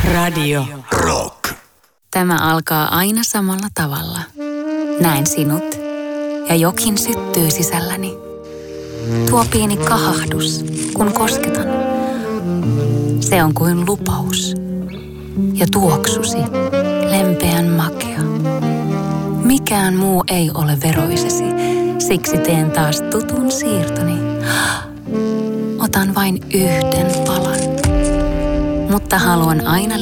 Radio Rock. Tämä alkaa aina samalla tavalla. Näen sinut ja jokin syttyy sisälläni. Tuo pieni kahahdus, kun kosketan. Se on kuin lupaus. Ja tuoksusi, lempeän makea. Mikään muu ei ole veroisesi, siksi teen taas tutun siirtoni. Otan vain yhden palan, mutta haluan aina